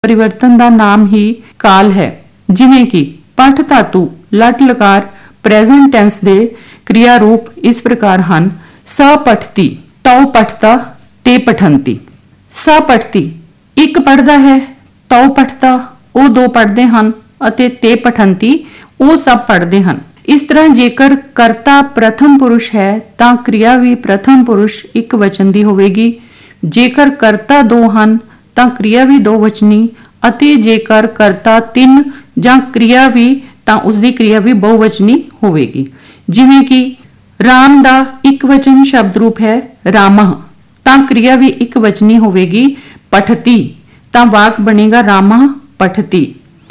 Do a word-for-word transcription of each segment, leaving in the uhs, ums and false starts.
परिवर्तन का नाम ही काल है। जिवें कि पठ धातु लट लकार प्रेजेंट टेंस दे क्रिया रूप इस प्रकार हैं। स पठती तौ पठता ते पठंती। स पठती एक पढ़ता है, तौ पठता वो दो पढ़ते हैं अते ते पठंती वो सब पढ़ते हैं। इस तरह जेकर कर्ता प्रथम पुरुष है तां क्रिया भी प्रथम पुरुष एक वचन दी होवेगी। जेकर कर्ता दो हन तां क्रिया भी दो वचनी अते जेकर कर्ता तीन जां क्रिया भी तां उसकी क्रिया भी बहुवचनी होवेगी। जिवें कि राम दा एक वचन शब्द रूप है रामः, तां क्रिया भी एक वचनी होवेगी पठती, तां वाक बनेगा रामः पठती।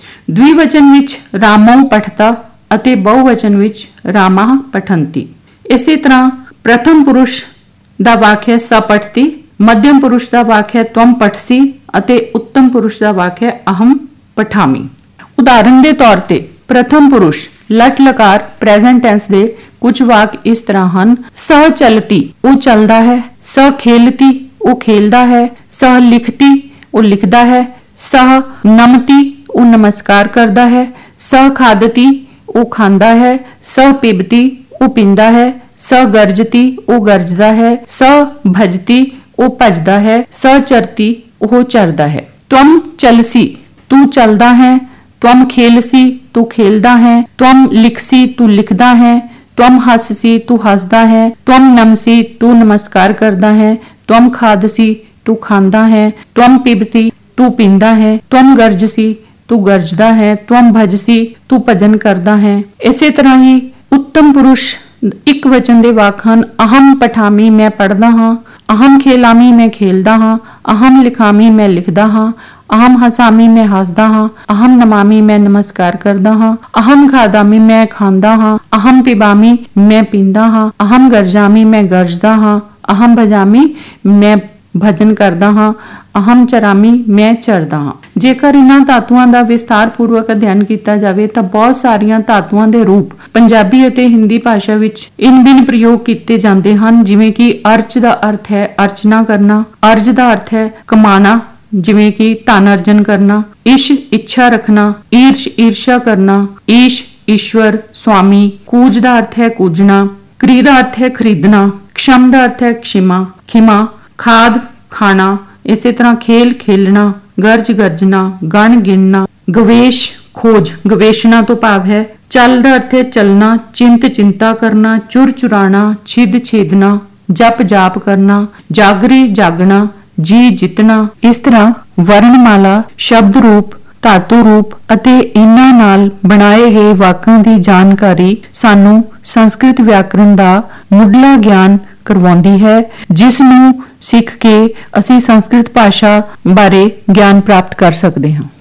द्विवचन विच रामौ पठता अते बहुवचन विच रामः पठंती। इसी तरह प्रथम पुरुष दा वाक्य स पठती, मध्यम पुरुष दा वाक्य त्वम पठसी अते उत्तम पुरुष दा वाक्य अहम पठामी। उदाहरण के तौर पर प्रथम पुरुष लट लकार प्रेजेंट टेंस दे कुछ वाक इस तरह हैं। स चलती वो चलता है, स खेलती वो खेलता है, स लिखती वो लिखता है, स नमती वो नमस्कार करता है, स खादती वो खांदा है, स पिबती वो पींदा है, स गर्जती वो गरजदा है, स भजती वो भजदा है, स चरती वो चरदा है। त्वम चलसी तू चलदा है, त्वम खेलसी तू खेलदा है, त्वम लिखसी तू लिखदा है, त्वम हससी तू हसदा है, त्वम नमसी तू नमस्कार करदा है, त्वम खादसी तू खांदा है, त्वम पिबती तू पींदा है, त्वम गर्जसी तू गरजदा है, त्वम भजसी तू भजन करदा है। इसी तरह ही उत्तम पुरुष एक वचन दे वाक हैं। अहम पठामी मैं पढ़दा हाँ, अहम खेलामी मैं खेलदा हाँ, अहम लिखामी मैं लिखदा हाँ, अहम हसामी मैं हसदा हाँ, अहम नमामी मैं नमस्कार करदा हाँ, अहम खादामी मैं खांदा हाँ, अहम पिबामी मैं पींदा हाँ, अहम गर्जामी मैं गरजदा हाँ, अहम भजामी मैं भजन करदा हाँ, अहम चरामी मैं चरदा हाँ। जेकर इन्हां धातुआं दा विस्तार पूर्वक अध्ययन किया जाए तो बहुत सारियां धातुआं दे रूप पंजाबी अते हिंदी भाषा विच इन बिन प्रयोग किए जाते हैं। जिवें कि अर्च दा अर्थ है अर्चना करना, अर्ज दा अर्थ है कमाना जिवें कि धन अर्जन करना, इश इच्छा रखना, ईर्ष ईर्षा करना, ईश ईश्वर स्वामी, कूज दा अर्थ है कूजना, क्री दा अर्थ है खरीदना, क्षम दा अर्थ है क्षिमा खिमा, खाद खाना, इसी तरह खेल खेलना, गर्ज गर्जना, गण गिनना, गवेश खोज गवेशना तो भाव है, चल दा अर्थ है चलना, चिंत चिंता करना, चुर चुराना, छिद छेदना, जप जाप करना, जागरी जागना, जी जितना। इस तरह वर्णमाला शब्द रूप धातु रूप अते इन्हां नाल बनाए गए वाकां दी जानकारी सानू संस्कृत व्याकरण दा मुढ़ला ज्ञान करवाउंदी है, जिस नूं सिख के असी संस्कृत भाषा बारे ज्ञान प्राप्त कर सकते हैं।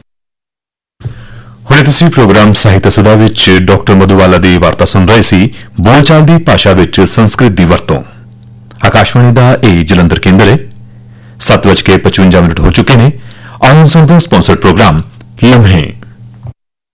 हुणे तुसीं प्रोग्राम साहित्य सुधा विच डॉक्टर मधुवाला दी वार्ता सुन रहे सी। बोलचाल दी भाषा विच संस्कृत दी वरतों। आकाशवाणी दा ए जलंधर केंद्र है। सत्त बज के पचवंजा मिनट हो चुके ने। आउं सुनते हैं स्पॉन्सर्ड प्रोग्राम लम्हे।